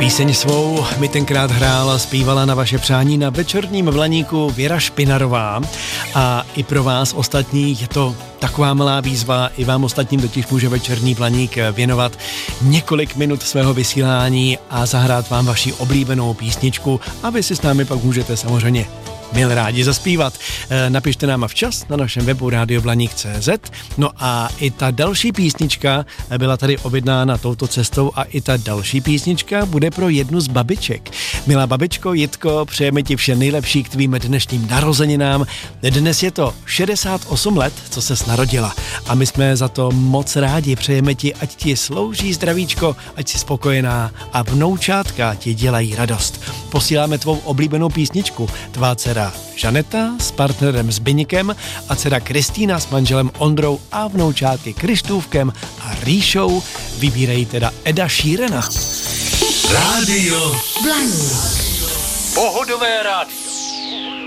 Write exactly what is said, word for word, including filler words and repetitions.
Píseň svou mi tenkrát hrála, zpívala na vaše přání na večerním Vlaníku Věra Špinarová a i pro vás ostatní je to taková malá výzva, i vám ostatním totiž může večerní Vlaník věnovat několik minut svého vysílání a zahrát vám vaši oblíbenou písničku a vy si s námi pak můžete samozřejmě mil rádi zaspívat. Napište nám včas na našem webu rádio blaník tečka cé zet. No a i ta další písnička byla tady objednána touto cestou a i ta další písnička bude pro jednu z babiček. Milá babičko Jitko, přejeme ti vše nejlepší k tvým dnešním narozeninám. Dnes je to šedesát osm let, co ses narodila a my jsme za to moc rádi. Přejeme ti, ať ti slouží zdravíčko, ať jsi spokojená a vnoučátka ti dělají radost. Posíláme tvou oblíbenou písničku. Tvá dcera Žaneta s partnerem Zbyňkem a dcera Kristýna s manželem Ondrou a vnoučátky Krištůvkem a Ríšou vybírají teda Eda Sheerana. Rádio Blaník. Pohodové rádio.